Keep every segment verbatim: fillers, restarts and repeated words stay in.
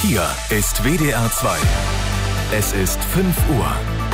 Hier ist W D R zwei. Es ist fünf Uhr.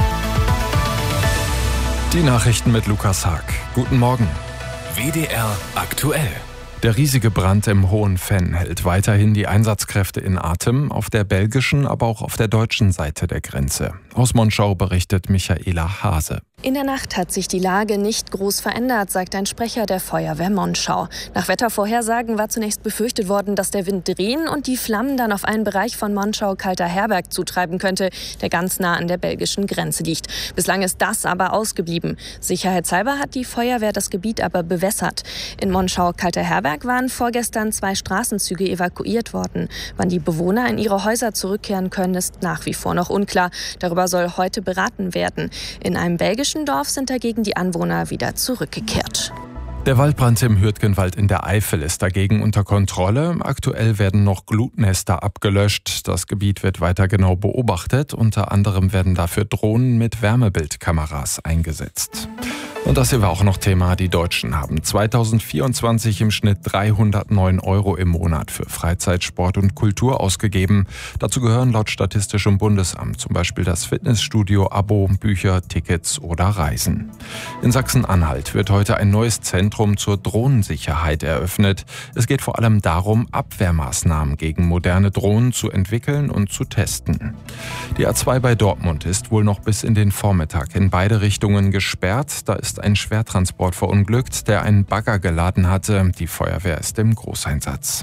Die Nachrichten mit Lukas Haag. Guten Morgen. W D R aktuell. Der riesige Brand im Hohen Venn hält weiterhin die Einsatzkräfte in Atem, auf der belgischen, aber auch auf der deutschen Seite der Grenze. Aus Monschau berichtet Michaela Hase. In der Nacht hat sich die Lage nicht groß verändert, sagt ein Sprecher der Feuerwehr Monschau. Nach Wettervorhersagen war zunächst befürchtet worden, dass der Wind drehen und die Flammen dann auf einen Bereich von Monschau-Kalter-Herberg zutreiben könnte, der ganz nah an der belgischen Grenze liegt. Bislang ist das aber ausgeblieben. Sicherheitshalber hat die Feuerwehr das Gebiet aber bewässert. In Monschau-Kalter-Herberg waren vorgestern zwei Straßenzüge evakuiert worden. Wann die Bewohner in ihre Häuser zurückkehren können, ist nach wie vor noch unklar. Darüber soll heute beraten werden. In einem belgischen Dorf sind dagegen die Anwohner wieder zurückgekehrt. Der Waldbrand im Hürtgenwald in der Eifel ist dagegen unter Kontrolle. Aktuell werden noch Glutnester abgelöscht. Das Gebiet wird weiter genau beobachtet. Unter anderem werden dafür Drohnen mit Wärmebildkameras eingesetzt. Und das hier war auch noch Thema. Die Deutschen haben zweitausendvierundzwanzig im Schnitt dreihundertneun Euro im Monat für Freizeit, Sport und Kultur ausgegeben. Dazu gehören laut Statistischem Bundesamt zum Beispiel das Fitnessstudio, Abo, Bücher, Tickets oder Reisen. In Sachsen-Anhalt wird heute ein neues Zentrum zur Drohnensicherheit eröffnet. Es geht vor allem darum, Abwehrmaßnahmen gegen moderne Drohnen zu entwickeln und zu testen. Die A zwei bei Dortmund ist wohl noch bis in den Vormittag in beide Richtungen gesperrt. Da ist ein Schwertransport verunglückt, der einen Bagger geladen hatte. Die Feuerwehr ist im Großeinsatz.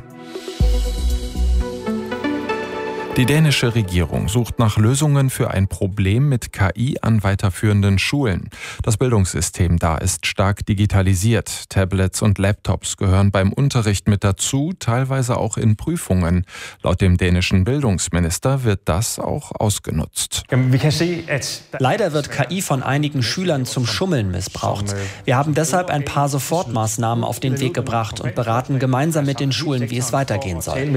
Die dänische Regierung sucht nach Lösungen für ein Problem mit K I an weiterführenden Schulen. Das Bildungssystem da ist stark digitalisiert. Tablets und Laptops gehören beim Unterricht mit dazu, teilweise auch in Prüfungen. Laut dem dänischen Bildungsminister wird das auch ausgenutzt. Leider wird K I von einigen Schülern zum Schummeln missbraucht. Wir haben deshalb ein paar Sofortmaßnahmen auf den Weg gebracht und beraten gemeinsam mit den Schulen, wie es weitergehen soll.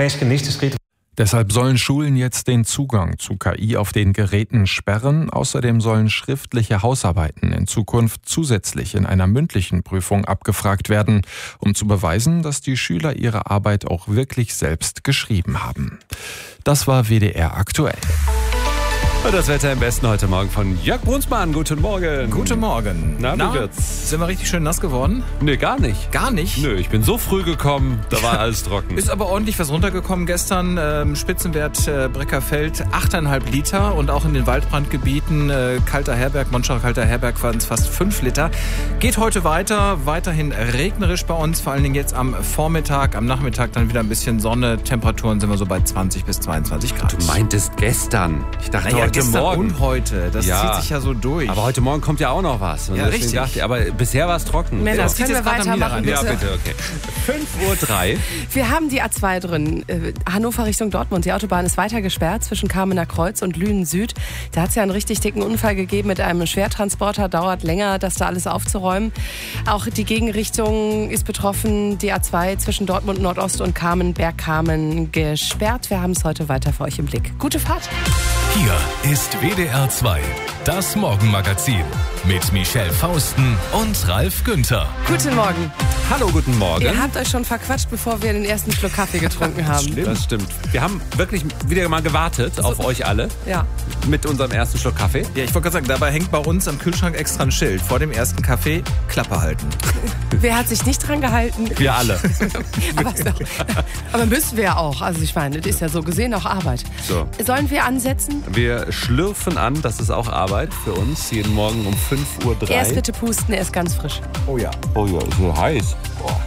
Deshalb sollen Schulen jetzt den Zugang zu K I auf den Geräten sperren. Außerdem sollen schriftliche Hausarbeiten in Zukunft zusätzlich in einer mündlichen Prüfung abgefragt werden, um zu beweisen, dass die Schüler ihre Arbeit auch wirklich selbst geschrieben haben. Das war W D R aktuell. Und das Wetter am besten heute Morgen von Jörg Brunsmann. Guten Morgen. Guten Morgen. Na, Na, wie wird's? Sind wir richtig schön nass geworden? Nee, gar nicht. Gar nicht? Nö, ich bin so früh gekommen, da war alles trocken. Ist aber ordentlich was runtergekommen gestern. Ähm, Spitzenwert äh, Breckerfeld acht Komma fünf Liter und auch in den Waldbrandgebieten äh, Kalter Herberg, Monschau Kalter Herberg waren es fast fünf Liter. Geht heute weiter, weiterhin regnerisch bei uns, vor allen Dingen jetzt am Vormittag, am Nachmittag dann wieder ein bisschen Sonne. Temperaturen sind wir so bei zwanzig bis zweiundzwanzig Grad. Du meintest gestern. Ich dachte naja, heute gestern Morgen. Und heute, das ja. zieht sich ja so durch. Aber heute Morgen kommt ja auch noch was. Und ja, richtig. Dachte ich, aber bisher war es trocken. Männer, das das können wir weitermachen, bitte. Ja, bitte, okay. fünf Uhr drei. Wir haben die A zwei drin. Hannover Richtung Dortmund. Die Autobahn ist weiter gesperrt zwischen Kamener Kreuz und Lünen Süd. Da hat es ja einen richtig dicken Unfall gegeben mit einem Schwertransporter. Dauert länger, das da alles aufzuräumen. Auch die Gegenrichtung ist betroffen. Die A zwei zwischen Dortmund Nordost und Kamen, Bergkamen gesperrt. Wir haben es heute weiter für euch im Blick. Gute Fahrt. Hier ist W D R zwei, das Morgenmagazin mit Michelle Fausten und Ralf Günther. Guten Morgen. Hallo, guten Morgen. Ihr habt euch schon verquatscht, bevor wir den ersten Schluck Kaffee getrunken haben. Stimmt. Das stimmt. Wir haben wirklich wieder mal gewartet so, auf euch alle. Ja. Mit unserem ersten Schluck Kaffee. Ja, ich wollte gerade sagen, dabei hängt bei uns am Kühlschrank extra ein Schild. Vor dem ersten Kaffee Klappe halten. Wer hat sich nicht dran gehalten? Wir alle. aber, aber müssen wir ja auch. Also ich meine, das ist ja so gesehen auch Arbeit. So. Sollen wir ansetzen? Wir schlürfen an, das ist auch Arbeit für uns. Jeden Morgen um fünf Uhr drei. Erst bitte pusten, er ist ganz frisch. Oh ja. Oh ja, ist so heiß. Boah.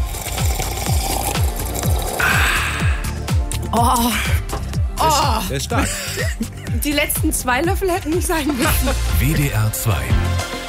Oh. Oh. Der ist stark. Die letzten zwei Löffel hätten nicht sein müssen. W D R zwei.